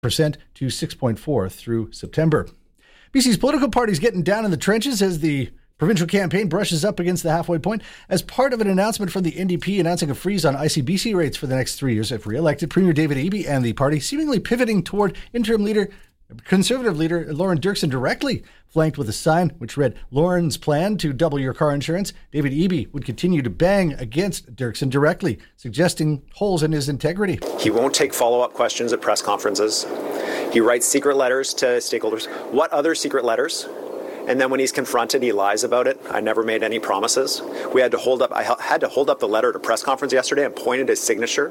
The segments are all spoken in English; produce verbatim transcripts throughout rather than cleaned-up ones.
percent to six point four through September. B C's political party's getting down in the trenches as the provincial campaign brushes up against the halfway point. As part of an announcement from the N D P announcing a freeze on I C B C rates for the next three years if re-elected, Premier David Eby and the party seemingly pivoting toward interim leader, Conservative leader Lauren Dirksen directly, flanked with a sign which read, "Lauren's plan to double your car insurance." David Eby would continue to bang against Dirksen directly, suggesting holes in his integrity. He won't take follow-up questions at press conferences. He writes secret letters to stakeholders. What other secret letters? And then when he's confronted, he lies about it. I never made any promises. We had to hold up, I had to hold up the letter at a press conference yesterday and pointed his signature.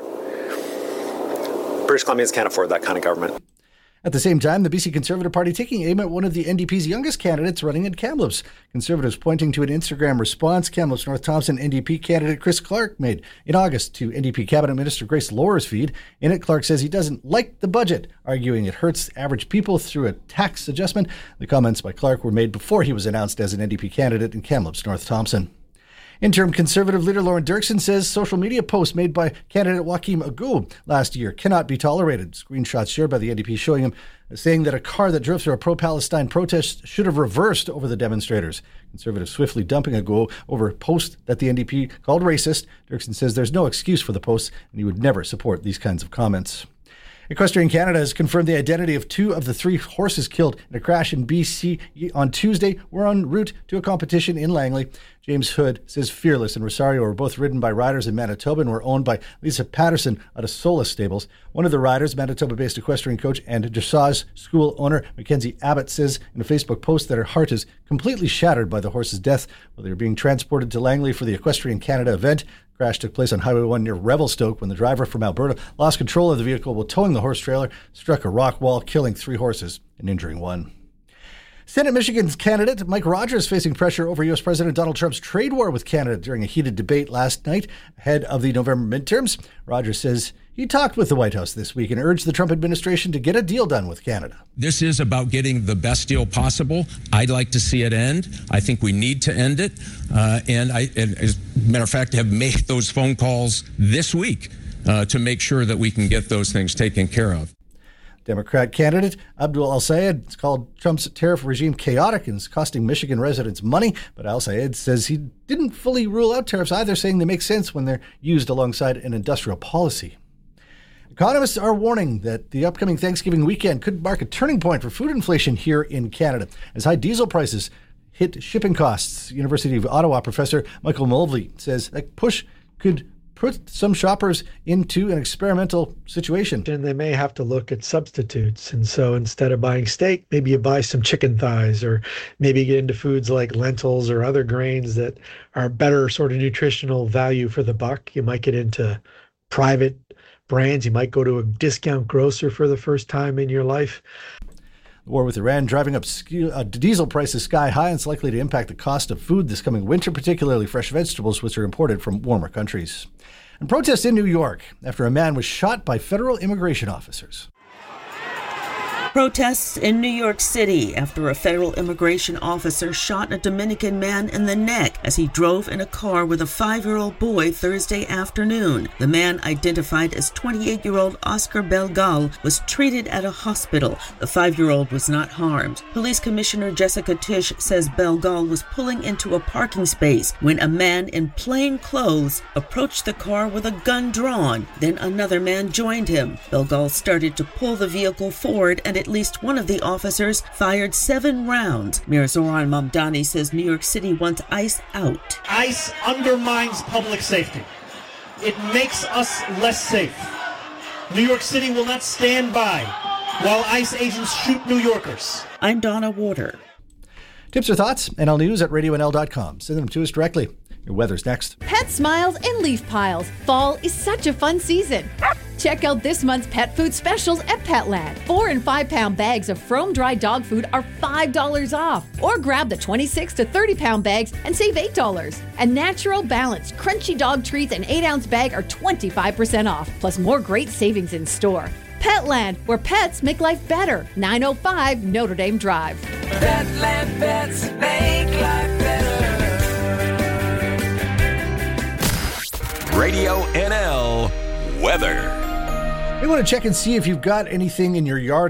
British Columbians can't afford that kind of government. At the same time, the B C Conservative Party taking aim at one of the N D P's youngest candidates running in Kamloops. Conservatives pointing to an Instagram response Kamloops North Thompson N D P candidate Chris Clark made in August to N D P Cabinet Minister Grace Lohr's feed. In it, Clark says he doesn't like the budget, arguing it hurts average people through a tax adjustment. The comments by Clark were made before he was announced as an N D P candidate in Kamloops North Thompson. Interim Conservative leader Lauren Dirksen says social media posts made by candidate Joachim Agu last year cannot be tolerated. Screenshots shared by the N D P showing him saying that a car that drove through a pro-Palestine protest should have reversed over the demonstrators. Conservatives swiftly dumping Agu over a post that the N D P called racist. Dirksen says there's no excuse for the posts and he would never support these kinds of comments. Equestrian Canada has confirmed the identity of two of the three horses killed in a crash in B C on Tuesday were en route to a competition in Langley. James Hood says Fearless and Rosario were both ridden by riders in Manitoba and were owned by Lisa Patterson out of Solus Stables. One of the riders, Manitoba-based equestrian coach and dressage school owner Mackenzie Abbott, says in a Facebook post that her heart is completely shattered by the horse's death while they were being transported to Langley for the Equestrian Canada event. The crash took place on Highway one near Revelstoke when the driver from Alberta lost control of the vehicle while towing the horse trailer, struck a rock wall, killing three horses and injuring one. Senate Michigan's candidate Mike Rogers facing pressure over U S President Donald Trump's trade war with Canada during a heated debate last night ahead of the November midterms. Rogers says he talked with the White House this week and urged the Trump administration to get a deal done with Canada. This is about getting the best deal possible. I'd like to see it end. I think we need to end it. Uh, and I, and as a matter of fact, have made those phone calls this week uh, to make sure that we can get those things taken care of. Democrat candidate Abdul El-Sayed has called Trump's tariff regime chaotic and is costing Michigan residents money. But El-Sayed says he didn't fully rule out tariffs either, saying they make sense when they're used alongside an industrial policy. Economists are warning that the upcoming Thanksgiving weekend could mark a turning point for food inflation here in Canada as high diesel prices hit shipping costs. University of Ottawa professor Michael Mulvey says that push could put some shoppers into an experimental situation. And they may have to look at substitutes. And so instead of buying steak, maybe you buy some chicken thighs, or maybe get into foods like lentils or other grains that are better sort of nutritional value for the buck. You might get into private brands. You might go to a discount grocer for the first time in your life. The war with Iran driving up sk- uh, diesel prices sky high, and it's likely to impact the cost of food this coming winter, particularly fresh vegetables, which are imported from warmer countries. And protests in New York after a man was shot by federal immigration officers. Protests in New York City after a federal immigration officer shot a Dominican man in the neck as he drove in a car with a five-year-old boy Thursday afternoon. The man, identified as twenty-eight-year-old Oscar Belgal, was treated at a hospital. The five-year-old was not harmed. Police Commissioner Jessica Tisch says Belgal was pulling into a parking space when a man in plain clothes approached the car with a gun drawn. Then another man joined him. Belgal started to pull the vehicle forward, and at least one of the officers fired seven rounds. Mayor Zoran Mamdani says New York City wants ICE out. ICE undermines public safety. It makes us less safe. New York City will not stand by while ICE agents shoot New Yorkers. I'm Donna Warder. Tips or thoughts? N L News at radio N L dot com. Send them to us directly. Your weather's next. Pet smiles and leaf piles. Fall is such a fun season. Check out this month's pet food specials at Petland. Four and five pound bags of Frome dry dog food are five dollars off. Or grab the twenty-six to thirty pound bags and save eight dollars. And Natural Balance crunchy dog treats and eight ounce bag are twenty-five percent off. Plus more great savings in store. Petland, where pets make life better. nine oh five Notre Dame Drive. Petland pets make life better. Radio N L weather. You want to check and see if you've got anything in your yard